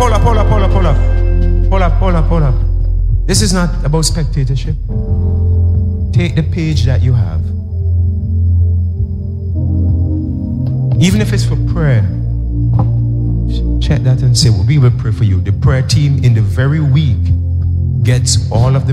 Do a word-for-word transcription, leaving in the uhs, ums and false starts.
hold up, hold up, hold up, hold up. Hold up, hold up, hold up. This is not about spectatorship. Take the page that you have. Even if it's for prayer, check that and say, we will pray for you. The prayer team in the very week gets all of the